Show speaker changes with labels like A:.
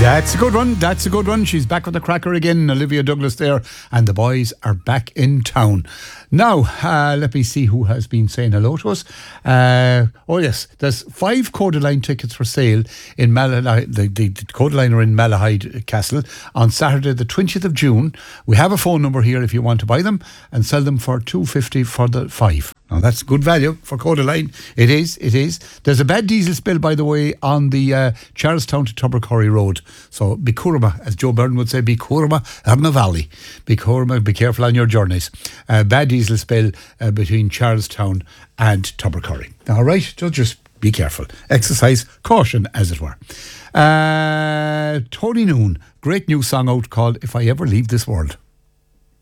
A: That's a good one. That's a good one. She's back with the cracker again. Olivia Douglas there. And the boys are back in town. Now, let me see who has been saying hello to us. Oh, yes. There's 5 Codaline tickets for sale in Malahide. The Codaline are in Malahide Castle on Saturday, the 20th of June. We have a phone number here if you want to buy them and sell them for $2.50 for the 5. Now, that's good value for Codaline. It is, it is. There's a bad diesel spill, by the way, on the Charlestown to Tubbercurry Road. So, Bicurma, as Joe Byrne would say, Bicurma and the Valley. Bicurma, be careful on your journeys. Bad diesel spill between Charlestown and Tubbercurry. All right, just be careful. Exercise caution, as it were. Tony Noon, great new song out called If I Ever Leave This World.